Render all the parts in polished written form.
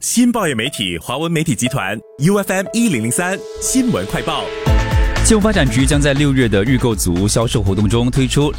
新报业媒体华文媒体集团 UFM 1003新闻快报。 金融发展局将在6月的预购组屋销售活动中推出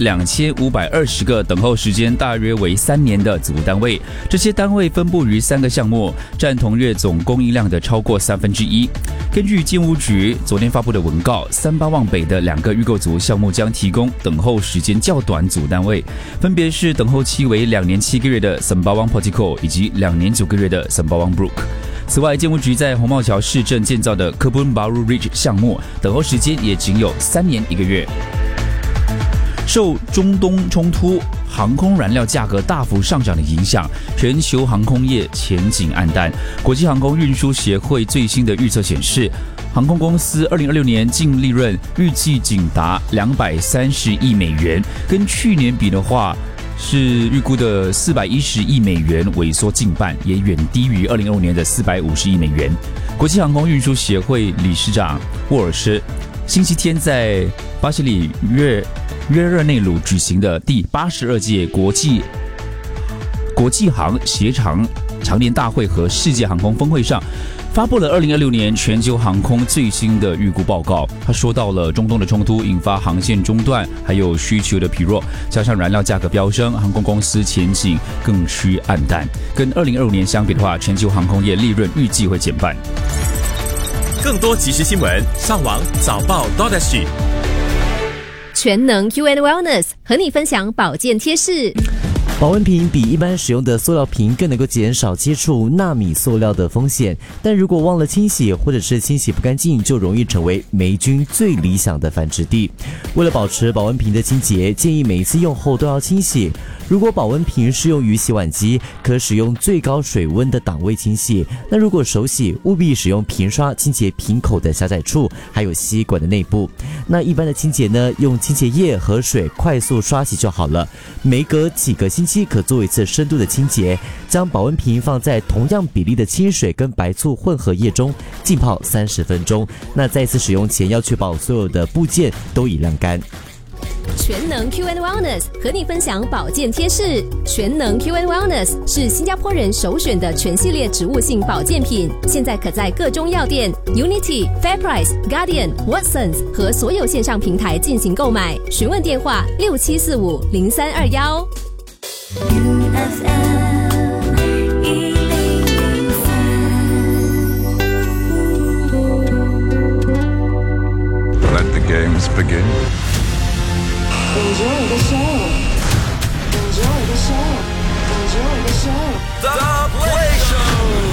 2520个等候时间大约为3年的组屋单位，这些单位分布于3个项目，占同月总供应量的超过1/3。根据建屋局昨天发布的文告，38旺北的2个预购组屋项目将提供等候时间较短组单位，分别是等候期为2年7个月的 Sembawang Portico 以及2年9个月的 Sembawang Brook。此外，建屋局在红帽桥市镇建造的 Kebun Baru Ridge 项目，等候时间也仅有3年1个月。受中东冲突、航空燃料价格大幅上涨的影响，全球航空业前景黯淡。国际航空运输协会最新的预测显示，航空公司2026年净利润预计仅达230亿美元，跟去年比的话，是预估的410亿美元，萎缩近半，也远低于2025年的450亿美元。国际航空运输协会理事长沃尔什星期天在巴西里约热内卢举行的第82届国际航协常年大会和世界航空峰会上，发布了2026年全球航空最新的预估报告。他说到了中东的冲突引发航线中断，还有需求的疲弱，加上燃料价格飙升，航空公司前景更趋黯淡。跟2025年相比的话，全球航空业利润预计会减半。 更多即时新闻，上网早报 .sg。 全能 UN Wellness 和你分享保健贴士。 保温瓶比一般使用的塑料瓶更能够减少接触纳米塑料的风险，但如果忘了清洗或者是清洗不干净，就容易成为霉菌最理想的繁殖地。为了保持保温瓶的清洁，建议每一次用后都要清洗。如果保温瓶适用于洗碗机，可使用最高水温的档位清洗。那如果手洗，务必使用瓶刷清洁瓶口的狭窄处，还有吸管的内部。那一般的清洁呢，用清洁液和水快速刷洗就好了。每隔几个星期可做一次深度的清洁，将保温瓶放在同样比例的清水跟白醋混合液中浸泡30分钟。那再次使用前要确保所有的部件都已晾干。 全能 QN Wellness 和你分享保健贴士。全能 QN Wellness 是新加坡人首选的全系列植物性保健品，现在可在各中药店、Unity、FairPrice、Guardian、Watsons 和所有线上平台进行购买。询问电话67450321。